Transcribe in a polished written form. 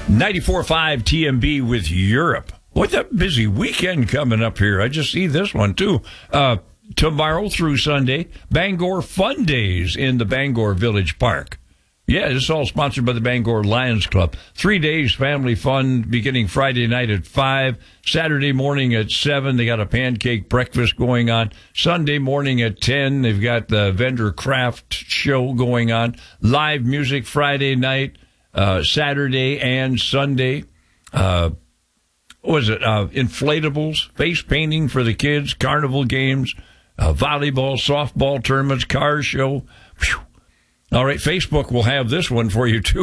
94.5 TMB with Europe. What a busy weekend coming up here. I just see this one, too. Tomorrow through Sunday, Bangor Fun Days in the Bangor Village Park. Yeah, this is all sponsored by the Bangor Lions Club. 3 days family fun beginning Friday night at 5, Saturday morning at 7. They got a pancake breakfast going on. Sunday morning at 10, they've got the vendor craft show going on. Live music Friday night, Saturday and Sunday. Inflatables, face painting for the kids, carnival games, volleyball, softball tournaments, car show. Whew. All right, Facebook will have this one for you, too.